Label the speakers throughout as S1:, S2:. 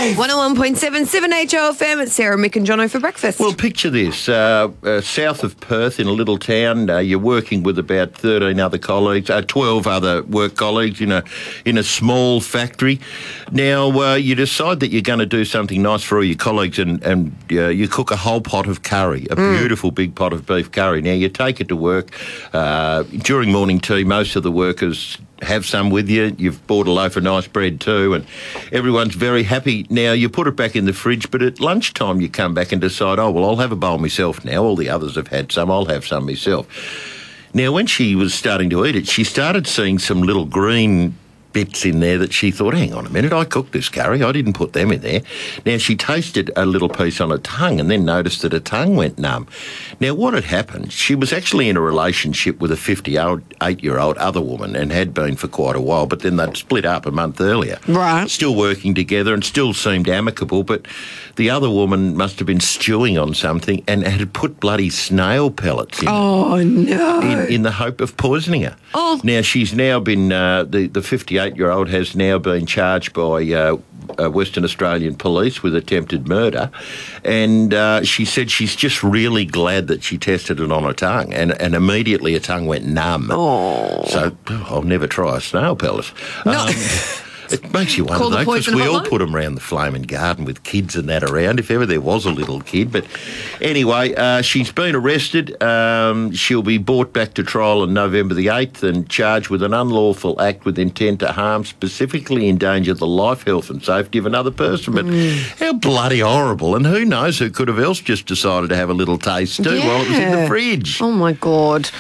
S1: 101.7 7HOFM. It's Sarah, Mick and Jono for breakfast.
S2: Well, picture this. South of Perth in a little town, you're working with about 13 other colleagues, 12 other work colleagues in a small factory. Now, you decide that you're going to do something nice for all your colleagues and you cook a whole pot of curry, a beautiful big pot of beef curry. Now, you take it to work. During morning tea, most of the workers have some with you. You've bought a loaf of nice bread too, and everyone's very happy. Now, you put it back in the fridge, but at lunchtime you come back and decide, oh, well, I'll have a bowl myself now. All the others have had some. I'll have some myself. Now, when she was starting to eat it, she started seeing some little green bits in there that she thought, hang on a minute, I cooked this curry, I didn't put them in there. Now, she tasted a little piece on her tongue and then noticed that her tongue went numb. Now, what had happened, she was actually in a relationship with a 58-year-old other woman and had been for quite a while, but then they'd split up a month earlier.
S1: Right.
S2: Still working together and still seemed amicable, but the other woman must have been stewing on something and had put bloody snail pellets in
S1: Oh, no.
S2: in the hope of poisoning her.
S1: Oh.
S2: Now, she's now been, the 58-year-old has now been charged by Western Australian police with attempted murder, and she said she's just really glad that she tested it on her tongue, and immediately her tongue went numb.
S1: Oh.
S2: So I'll never try a snail pellet.
S1: No.
S2: It makes you
S1: Call
S2: wonder,
S1: the
S2: though, because
S1: poison
S2: we all
S1: hotline?
S2: put them around the flaming garden with kids and that around, if ever there was a little kid. But anyway, she's been arrested. She'll be brought back to trial on November the 8th and charged with an unlawful act with intent to harm, specifically endanger the life, health and safety of another person. But how bloody horrible. And who knows who could have else just decided to have a little taste too while it was in the fridge.
S1: Oh, my God.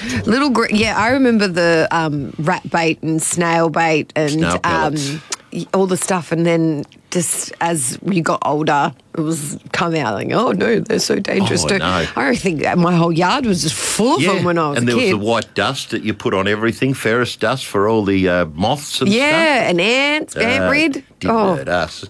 S1: I remember the rat bait and snail bait and
S2: Snail pellets.
S1: all the stuff, and then just as you got older, it was come out like, oh no, they're so dangerous
S2: Oh,
S1: too.
S2: no.
S1: I think that my whole yard was just full of them when I was
S2: and
S1: a
S2: there
S1: kid.
S2: was the white dust that you put on everything, ferrous dust for all the moths and stuff.
S1: Yeah, and ants, ant red.
S2: Didn't
S1: Oh,
S2: hurt us.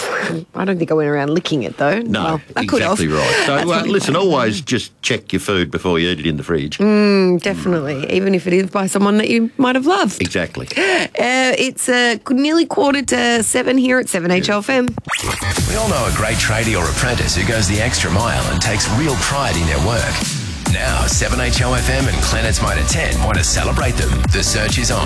S1: I don't think I went around licking it though.
S2: No,
S1: Well, I could have.
S2: exactly right. So,
S1: That's probably
S2: listen,
S1: fine.
S2: always just check your food before you eat it in the fridge.
S1: Definitely, even if it is by someone that you might have loved.
S2: Exactly.
S1: It's nearly 7:15 here at 7HLFM.
S3: We all know a great tradie or apprentice who goes the extra mile and takes real pride in their work. Now, 7HOFM and Planets Motor 10 want to celebrate them. The search is on.